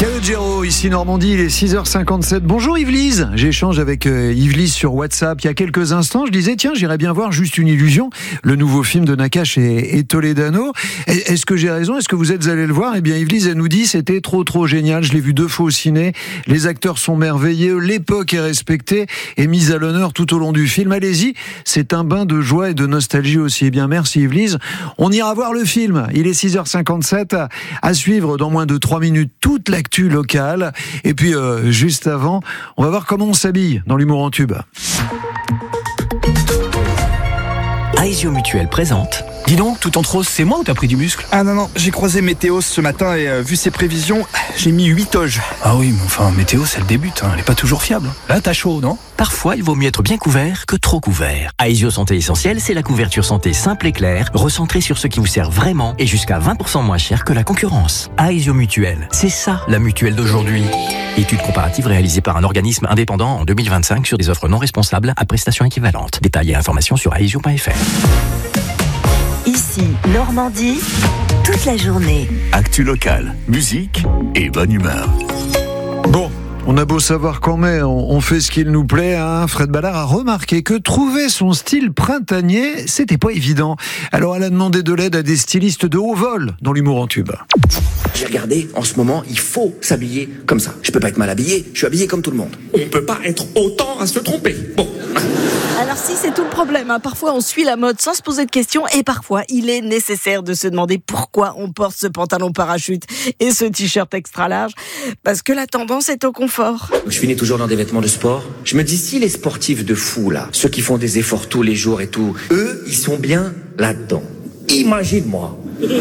Calogero, ici Normandie, il est 6h57. Bonjour Yves-Lise, j'échange avec Yves-Lise sur WhatsApp. Il y a quelques instants, je disais, tiens, j'irais bien voir Juste une illusion, le nouveau film de Nakache et Toledano. Est-ce que j'ai raison? Est-ce que vous êtes allé le voir? Eh bien, Yves-Lise, elle nous dit, c'était trop génial. Je l'ai vu 2 fois au ciné. Les acteurs sont merveilleux, l'époque est respectée et mise à l'honneur tout au long du film. Allez-y, c'est un bain de joie et de nostalgie aussi. Eh bien, merci Yves-Lise. On ira voir le film. Il est 6h57. À suivre dans moins de 3 minutes toute l'actu locale. Et puis, juste avant, on va voir comment on s'habille dans l'humour en tube. Aesio Mutuel présente. Dis donc, tout en rose, c'est moi ou t'as pris du muscle? Ah non, j'ai croisé Météos ce matin et vu ses prévisions, j'ai mis 8 toges. Ah oui, mais enfin, Météos, elle débute, elle est pas toujours fiable. Là, t'as chaud, non? Parfois, il vaut mieux être bien couvert que trop couvert. Aesio Santé Essentielle, c'est la couverture santé simple et claire, recentrée sur ce qui vous sert vraiment et jusqu'à 20% moins cher que la concurrence. Aesio Mutuel, c'est ça, la mutuelle d'aujourd'hui. Étude comparative réalisée par un organisme indépendant en 2025 sur des offres non responsables à prestations équivalentes. Détails et informations sur aesio.fr. Ici, Normandie, toute la journée. Actu locale, musique et bonne humeur. Bon, on a beau savoir qu'en mai, on fait ce qu'il nous plaît, hein. Fred Ballard a remarqué que trouver son style printanier, c'était pas évident. Alors elle a demandé de l'aide à des stylistes de haut vol dans l'humour en tube. J'ai regardé, en ce moment, il faut s'habiller comme ça. Je peux pas être mal habillé, je suis habillé comme tout le monde. On peut pas être autant à se tromper. Bon. Alors si, c'est tout le problème, hein. Parfois on suit la mode sans se poser de questions et parfois il est nécessaire de se demander pourquoi on porte ce pantalon parachute et ce t-shirt extra large, parce que la tendance est au confort. Je finis toujours dans des vêtements de sport. Je me dis, si les sportifs de fou là, ceux qui font des efforts tous les jours et tout, eux, ils sont bien là-dedans. Imagine-moi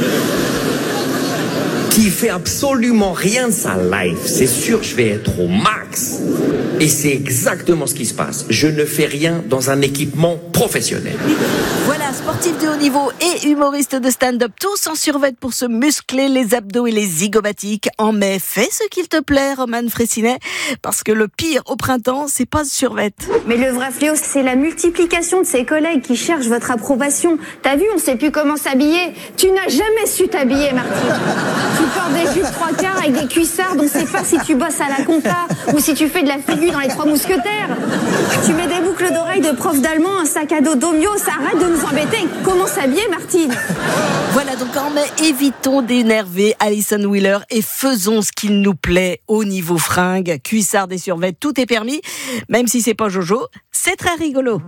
qui fait absolument rien de sa life, c'est sûr je vais être au max. Et c'est exactement ce qui se passe. Je ne fais rien dans un équipement professionnel. Voilà, sportif de haut niveau et humoriste de stand-up, tous en survêt pour se muscler les abdos et les zygomatiques. En mai, fais ce qu'il te plaît, Roman Fressinet, parce que le pire au printemps, c'est pas ce survêt. Mais le vrai fléau, c'est la multiplication de ses collègues qui cherchent votre approbation. T'as vu, on sait plus comment s'habiller. Tu n'as jamais su t'habiller, Martine. Tu portes des jupes 3/4 avec des cuissards, on sait pas si tu bosses à la compta ou si tu fais de la figure dans les 3 mousquetaires. Tu mets des boucles d'oreilles de prof d'allemand, un sac à dos Domio, ça arrête de nous embêter. Comment s'habiller, Martine? Voilà, donc en mai, évitons d'énerver Alison Wheeler et faisons ce qu'il nous plaît au niveau fringues, cuissards et survêtements, tout est permis, même si c'est pas Jojo, c'est très rigolo.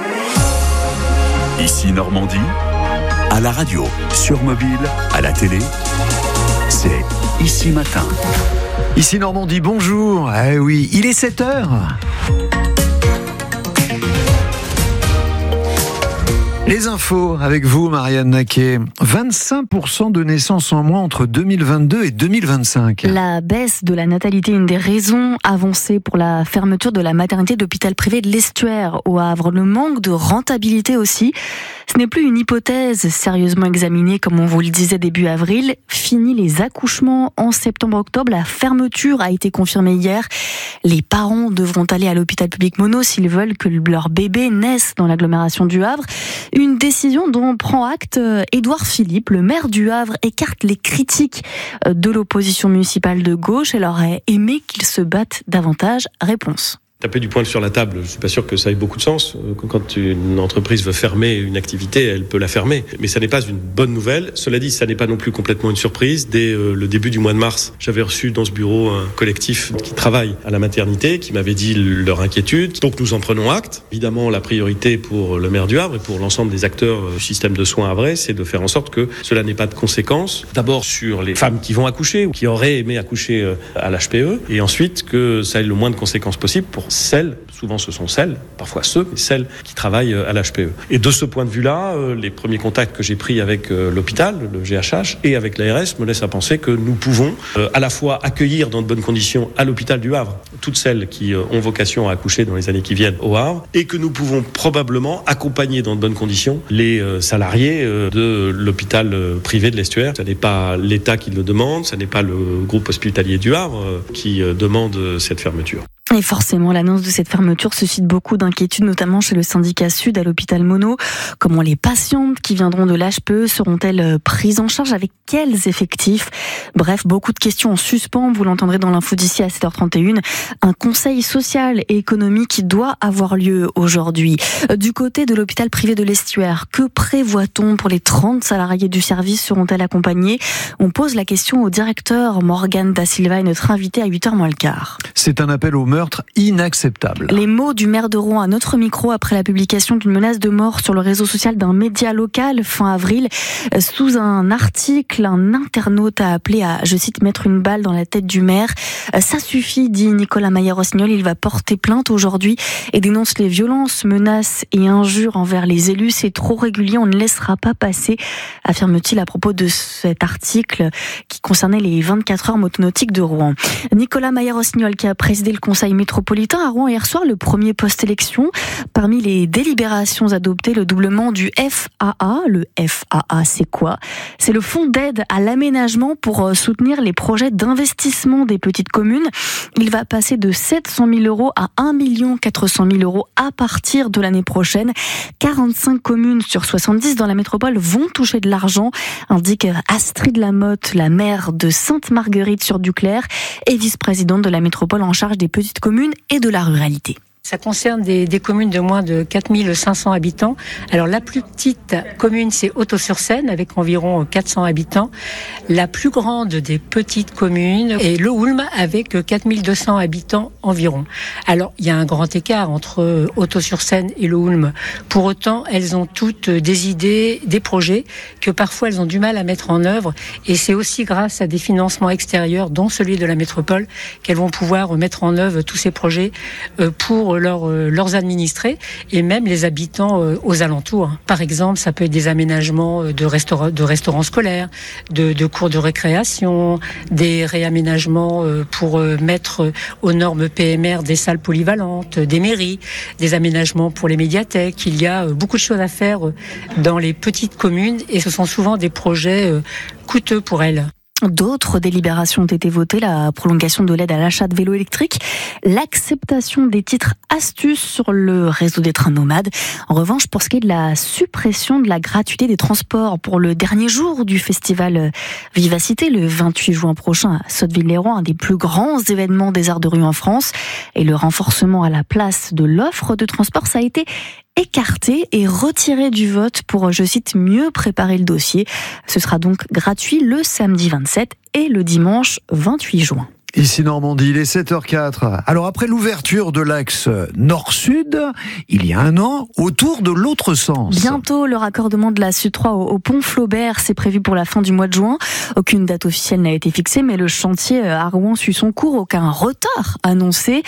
Ici Normandie, à la radio, sur mobile, à la télé, c'est Ici Matin. Ici Normandie, bonjour. Eh oui, il est 7h. Les infos avec vous, Marianne Naquet. 25% de naissances en moins entre 2022 et 2025. La baisse de la natalité, une des raisons avancées pour la fermeture de la maternité d'hôpital privé de l'Estuaire au Havre. Le manque de rentabilité aussi. Ce n'est plus une hypothèse sérieusement examinée, comme on vous le disait début avril. Fini les accouchements en septembre-octobre. La fermeture a été confirmée hier. Les parents devront aller à l'hôpital public Monod s'ils veulent que leur bébé naisse dans l'agglomération du Havre. Une décision dont prend acte Édouard Philippe, le maire du Havre, écarte les critiques de l'opposition municipale de gauche et leur a aimé qu'ils se battent davantage. Réponse. Taper du poing sur la table, je suis pas sûr que ça ait beaucoup de sens. Quand une entreprise veut fermer une activité, elle peut la fermer. Mais ça n'est pas une bonne nouvelle. Cela dit, ça n'est pas non plus complètement une surprise. Dès le début du mois de mars, j'avais reçu dans ce bureau un collectif qui travaille à la maternité, qui m'avait dit leur inquiétude. Donc nous en prenons acte. Évidemment, la priorité pour le maire du Havre et pour l'ensemble des acteurs du système de soins havrais, c'est de faire en sorte que cela n'ait pas de conséquences. D'abord sur les femmes qui vont accoucher ou qui auraient aimé accoucher à l'HPE. Et ensuite que ça ait le moins de conséquences possible pour celles, souvent ce sont celles, parfois ceux, mais celles qui travaillent à l'HPE. Et de ce point de vue-là, les premiers contacts que j'ai pris avec l'hôpital, le GHH, et avec l'ARS me laissent à penser que nous pouvons à la fois accueillir dans de bonnes conditions à l'hôpital du Havre toutes celles qui ont vocation à accoucher dans les années qui viennent au Havre, et que nous pouvons probablement accompagner dans de bonnes conditions les salariés de l'hôpital privé de l'Estuaire. Ce n'est pas l'État qui le demande, ce n'est pas le groupe hospitalier du Havre qui demande cette fermeture. Et forcément, l'annonce de cette fermeture suscite beaucoup d'inquiétudes, notamment chez le syndicat Sud à l'hôpital Monod. Comment les patientes qui viendront de l'HPE seront-elles prises en charge? Avec quels effectifs? Bref, beaucoup de questions en suspens. Vous l'entendrez dans l'info d'ici à 7h31. Un conseil social et économique doit avoir lieu aujourd'hui. Du côté de l'hôpital privé de l'Estuaire, que prévoit-on pour les 30 salariés du service? Seront-elles accompagnées? On pose la question au directeur Morgane Da Silva et notre invité à 8h moins le quart. C'est un appel au meurtre inacceptable. Les mots du maire de Rouen à notre micro après la publication d'une menace de mort sur le réseau social d'un média local fin avril. Sous un article, un internaute a appelé à, je cite, mettre une balle dans la tête du maire. Ça suffit, dit Nicolas Maillé-Rossignol. Il va porter plainte aujourd'hui et dénonce les violences, menaces et injures envers les élus. C'est trop régulier, on ne laissera pas passer, affirme-t-il à propos de cet article qui concernait les 24 heures motonautiques de Rouen. Nicolas Maillé-Rossignol qui a présidé le conseil métropolitain à Rouen hier soir, le premier post-élection. Parmi les délibérations adoptées, le doublement du FAA. Le FAA, c'est quoi? C'est le fonds d'aide à l'aménagement pour soutenir les projets d'investissement des petites communes. Il va passer de 700 000 euros à 1 400 000 euros à partir de l'année prochaine. 45 communes sur 70 dans la métropole vont toucher de l'argent, indique Astrid Lamotte, la maire de Sainte-Marguerite-sur-Duclair et vice-présidente de la métropole en charge des petites communes et de la ruralité. Ça concerne des communes de moins de 4500 habitants. Alors la plus petite commune, c'est Hautot-sur-Seine, avec environ 400 habitants. La plus grande des petites communes est Le Houlme, avec 4200 habitants environ. Alors il y a un grand écart entre Hautot-sur-Seine et Le Houlme. Pour autant, elles ont toutes des idées, des projets que parfois elles ont du mal à mettre en œuvre. Et c'est aussi grâce à des financements extérieurs, dont celui de la métropole, qu'elles vont pouvoir mettre en œuvre tous ces projets pour leurs administrés et même les habitants aux alentours. Par exemple, ça peut être des aménagements de restaurants scolaires, de cours de récréation, des réaménagements pour mettre aux normes PMR des salles polyvalentes, des mairies, des aménagements pour les médiathèques. Il y a beaucoup de choses à faire dans les petites communes et ce sont souvent des projets coûteux pour elles. D'autres délibérations ont été votées, la prolongation de l'aide à l'achat de vélos électriques, l'acceptation des titres astuces sur le réseau des trains nomades. En revanche, pour ce qui est de la suppression de la gratuité des transports pour le dernier jour du festival Vivacité, le 28 juin prochain à Sotteville-lès-Rouen, un des plus grands événements des arts de rue en France, et le renforcement à la place de l'offre de transport, ça a été écarté et retiré du vote pour, je cite, mieux préparer le dossier. Ce sera donc gratuit le samedi 27 et le dimanche 28 juin. Ici Normandie, il est 7h04. Alors après l'ouverture de l'axe nord-sud, il y a un an, autour de l'autre sens. Bientôt, le raccordement de la Sud 3 au pont Flaubert, c'est prévu pour la fin du mois de juin. Aucune date officielle n'a été fixée, mais le chantier à Rouen suit son cours. Aucun retard annoncé.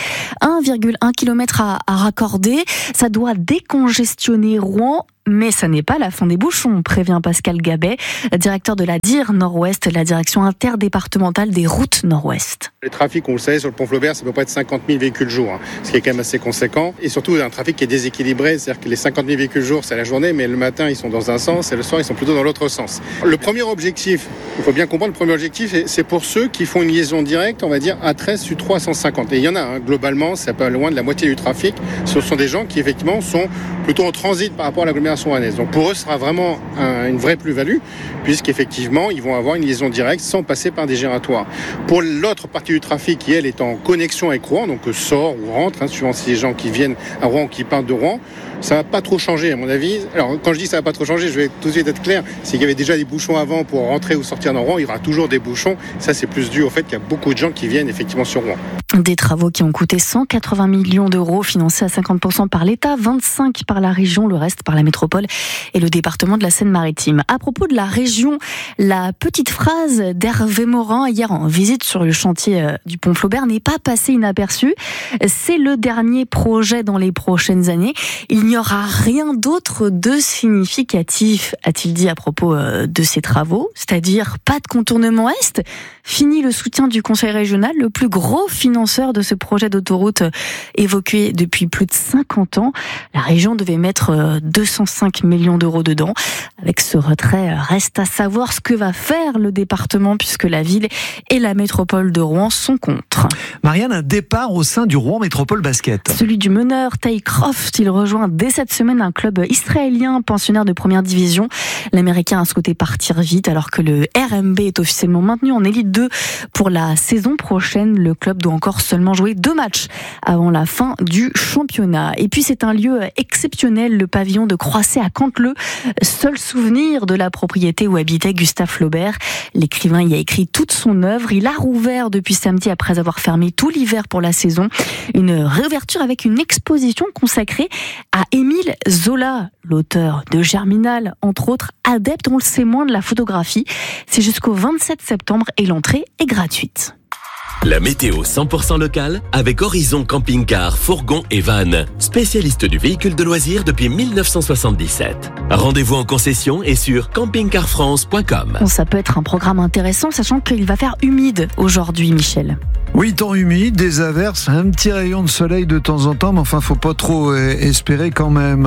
1,1 km à raccorder. Ça doit décongestionner Rouen. Mais ça n'est pas la fin des bouchons, prévient Pascal Gabet, directeur de la DIR Nord-Ouest, la direction interdépartementale des routes Nord-Ouest. Le trafic, on le sait, sur le pont Flaubert, c'est à peu près de 50 000 véhicules jour, ce qui est quand même assez conséquent. Et surtout, un trafic qui est déséquilibré, c'est-à-dire que les 50 000 véhicules jour, c'est la journée, mais le matin, ils sont dans un sens et le soir, ils sont plutôt dans l'autre sens. Le premier objectif, il faut bien comprendre, le premier objectif, c'est pour ceux qui font une liaison directe, on va dire, à 13 sur 350. Et il y en a, globalement, c'est pas loin de la moitié du trafic. Ce sont des gens qui, effectivement, sont plutôt en transit par rapport à l'agglomération. Donc pour eux, ce sera vraiment une vraie plus-value, puisqu'effectivement, ils vont avoir une liaison directe sans passer par des giratoires. Pour l'autre partie du trafic, qui elle est en connexion avec Rouen, donc sort ou rentre, suivant si les gens qui viennent à Rouen ou qui partent de Rouen, ça va pas trop changer à mon avis. Alors quand je dis ça va pas trop changer, je vais tout de suite être clair, c'est qu'il y avait déjà des bouchons avant pour rentrer ou sortir dans Rouen, il y aura toujours des bouchons. Ça c'est plus dû au fait qu'il y a beaucoup de gens qui viennent effectivement sur Rouen. Des travaux qui ont coûté 180 millions d'euros, financés à 50% par l'État, 25% par la région, le reste par la métropole et le département de la Seine-Maritime. À propos de la région, la petite phrase d'Hervé Morin hier en visite sur le chantier du pont Flaubert n'est pas passée inaperçue. C'est le dernier projet dans les prochaines années. Il n'y aura rien d'autre de significatif, a-t-il dit à propos de ces travaux, c'est-à-dire pas de contournement est. Fini le soutien du Conseil régional, le plus gros financeur de ce projet d'autoroute évoqué depuis plus de 50 ans. La région devait mettre 205 millions d'euros dedans. Avec ce retrait, reste à savoir ce que va faire le département puisque la ville et la métropole de Rouen sont contre. Marianne, un départ au sein du Rouen Métropole Basket. Celui du meneur Tay Croft, il rejoint dès cette semaine un club israélien pensionnaire de première division. L'Américain a souhaité partir vite alors que le RMB est officiellement maintenu en Élite 2 pour la saison prochaine. Le club doit encore seulement jouer 2 matchs avant la fin du championnat. Et puis c'est un lieu exceptionnel, le pavillon de Croisset à Canteleu, seul souvenir de la propriété où habitait Gustave Flaubert. L'écrivain y a écrit toute son œuvre. Il a rouvert depuis samedi après avoir fermé tout l'hiver pour la saison. Une réouverture avec une exposition consacrée à Émile Zola, l'auteur de Germinal, entre autres, adepte, on le sait moins, de la photographie. C'est jusqu'au 27 septembre et l'entrée est gratuite. La météo 100% locale avec Horizon Camping-Car, Fourgon et Van, spécialiste du véhicule de loisirs depuis 1977. Rendez-vous en concession et sur campingcarfrance.com. Bon, ça peut être un programme intéressant, sachant qu'il va faire humide aujourd'hui, Michel. Oui, temps humide, des averses, un petit rayon de soleil de temps en temps, mais enfin, faut pas trop espérer quand même.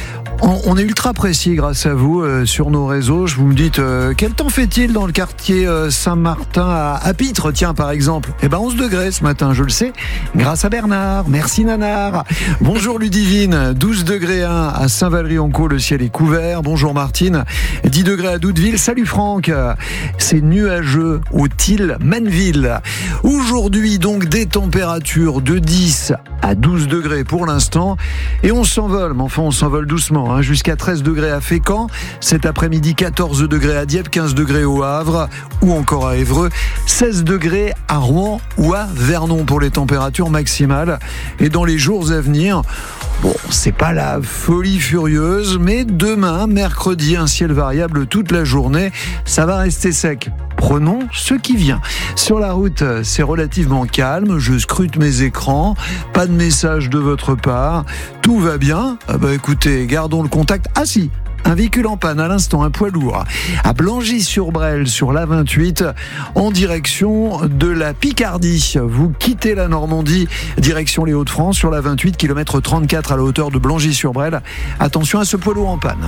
On est ultra précis grâce à vous sur nos réseaux. Vous me dites, quel temps fait-il dans le quartier Saint-Martin à Pitre, tiens, par exemple? 11 degrés ce matin, je le sais, grâce à Bernard. Merci Nanar. Bonjour Ludivine, 12 degrés 1 à Saint-Valery-en-Caux, le ciel est couvert. Bonjour Martine, 10 degrés à Doudeville. Salut Franck, c'est nuageux au Tille-Manville. Aujourd'hui, donc, des températures de 10 à 12 degrés pour l'instant. Et on s'envole, mais enfin on s'envole doucement, jusqu'à 13 degrés à Fécamp. Cet après-midi, 14 degrés à Dieppe, 15 degrés au Havre ou encore à Évreux. 16 degrés à Rouen ou à Vernon pour les températures maximales. Et dans les jours à venir, bon, c'est pas la folie furieuse, mais demain, mercredi, un ciel variable toute la journée. Ça va rester sec. Prenons ce qui vient. Sur la route, c'est relativement calme. Je scrute mes écrans. Pas de message de votre part. Tout va bien. Écoutez, gardons le contact. Ah si, un véhicule en panne à l'instant, un poids lourd, à Blangy-sur-Brel, sur l'A28, en direction de la Picardie. Vous quittez la Normandie, direction les Hauts-de-France, sur l'A28, kilomètre 34 à la hauteur de Blangy-sur-Brel. Attention à ce poids lourd en panne.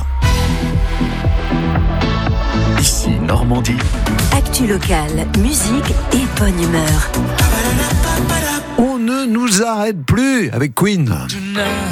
Ici Normandie. Actu locale, musique et bonne humeur. On ne nous arrête plus avec Queen.